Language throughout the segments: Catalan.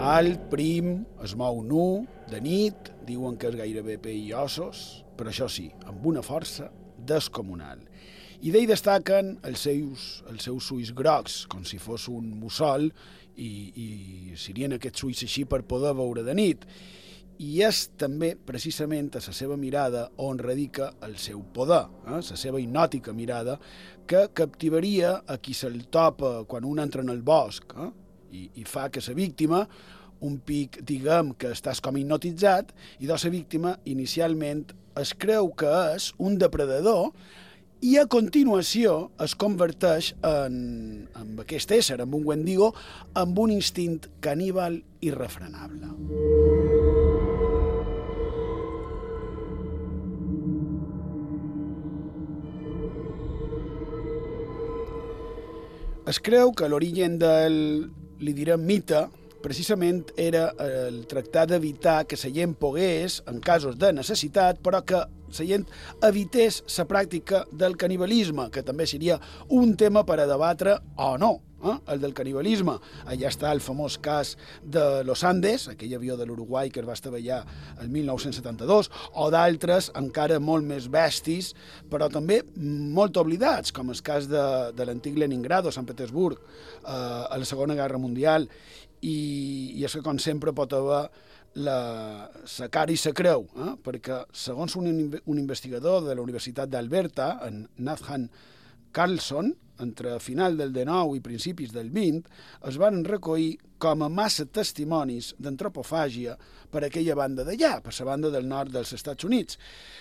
alt, prim, es mou nu, de nit, diuen que és gairebé pell i ossos, però això sí, amb una força descomunal. I d'ell destaquen els seus ulls grocs, com si fos un mussol, i serien aquests ulls així per poder veure de nit. I és també, precisament, a la seva mirada on radica el seu poder, la seva hipnòtica mirada, que captivaria a qui se'l topa quan un entra en el bosc, i fa que la víctima, un pic, diguem, que estàs com hipnotitzat, i la víctima inicialment es creu que és un depredador i a continuació es converteix en aquest ésser, en un Wendigo, amb un instint caníbal irrefrenable. Es creu que l'origen del, li direm, mite, precisament era el tractar d'evitar que la gent pogués, en casos de necessitat, però que la gent evités la pràctica del canibalisme, que també seria un tema per a debatre o no, el del canibalisme. Allà està el famós cas de Los Andes, aquell avió de l'Uruguai que es va estavellar el 1972, o d'altres encara molt més bestis, però també molt oblidats, com el cas de l'antic Leningrado, Sant Petersburg, a la Segona Guerra Mundial, i és que, com sempre, pot haver la cara i la creu, perquè, segons un investigador de la Universitat d'Alberta, en Nathan Carlson, entre final del XIX i principis del XX, es van recollir com a massa testimonis d'antropofàgia per aquella banda d'allà, per la banda del nord dels Estats Units.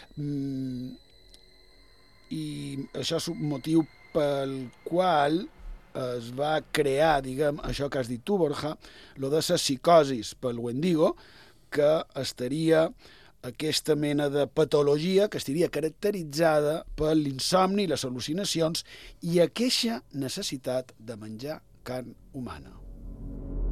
I això és un motiu pel qual es va crear, diguem, això que has dit tu, Borja, lo de la psicosis pel Wendigo, que estaria aquesta mena de patologia que estaria caracteritzada per l'insomni, les al·lucinacions i aquesta necessitat de menjar carn humana.